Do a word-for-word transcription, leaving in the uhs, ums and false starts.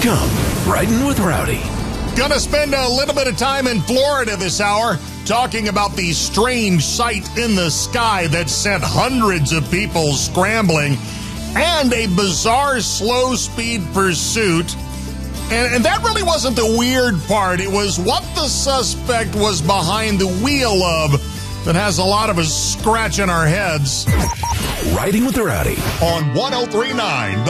come Riding with Rowdy. Gonna spend a little bit of time in Florida this hour talking about the strange sight in the sky that sent hundreds of people scrambling and a bizarre slow-speed pursuit. And, and that really wasn't the weird part. It was what the suspect was behind the wheel of that has a lot of us scratching our heads. Riding with Rowdy On one oh three point nine